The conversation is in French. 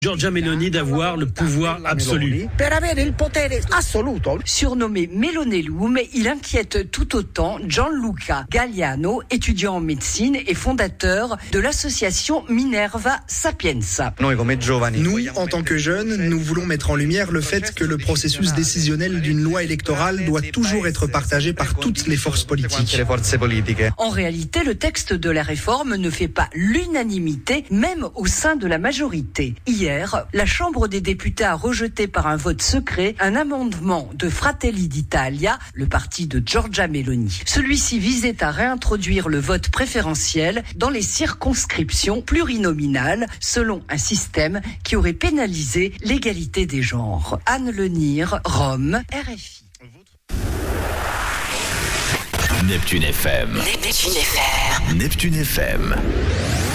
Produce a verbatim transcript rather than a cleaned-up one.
Giorgia Meloni d'avoir le pouvoir absolu. Per avere il potere assoluto. Surnommé Melonellum, il inquiète tout autant Gianluca Galliano, étudiant en médecine et fondateur de l'association Minerva Sapienza. Nous, en tant que jeunes, nous voulons mettre en lumière le fait que le processus décisionnel d'une loi électorale doit toujours être partagé par toutes les forces politiques. En réalité, le texte de la réforme ne fait pas l'unanimité, même au sein de la majorité. Hier, la Chambre des députés a rejeté par un vote secret un amendement de Fratelli d'Italia, le parti de Giorgia Meloni. Celui-ci visait à réintroduire le vote préférentiel dans les circonscriptions plurinominales, selon un système qui aurait pénalisé l'égalité des genres. Anne Lenire, Rome, R F I. Neptune F M. Neptune F M. Neptune F M.